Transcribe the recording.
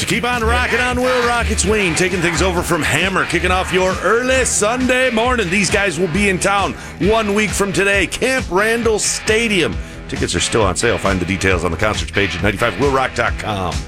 Keep on rocking on Will Rock. It's Wayne taking things over from Hammer, kicking off your early Sunday morning. These guys will be in town 1 week from today. Camp Randall Stadium. Tickets are still on sale. Find the details on the concerts page at 95willrock.com.